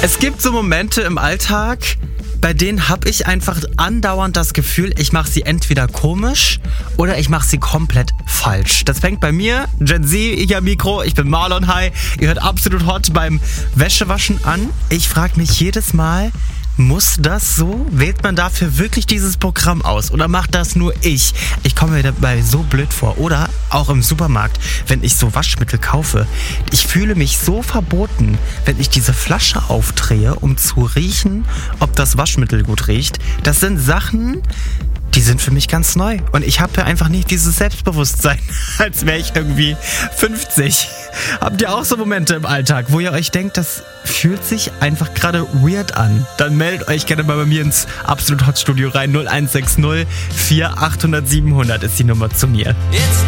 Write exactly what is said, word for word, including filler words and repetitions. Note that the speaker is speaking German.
Es gibt so Momente im Alltag, bei denen habe ich einfach andauernd das Gefühl, ich mache sie entweder komisch oder ich mache sie komplett falsch. Das fängt bei mir, Gen Z, ich am Mikro, ich bin Marlon, hi. Ihr hört Absolut Hot beim Wäschewaschen an. Ich frage mich jedes Mal, muss das so? Wählt man dafür wirklich dieses Programm aus? Oder macht das nur ich? Ich komme mir dabei so blöd vor. Oder auch im Supermarkt, wenn ich so Waschmittel kaufe. Ich fühle mich so verboten, wenn ich diese Flasche aufdrehe, um zu riechen, ob das Waschmittel gut riecht. Das sind Sachen, die sind für mich ganz neu. Und ich habe einfach nicht dieses Selbstbewusstsein, als wäre ich irgendwie fünfzig. Habt ihr auch so Momente im Alltag, wo ihr euch denkt, das fühlt sich einfach gerade weird an? Dann meldet euch gerne mal bei mir ins Absolut Hot Studio rein. null eins sechs null vier achthundert siebenhundert ist die Nummer zu mir.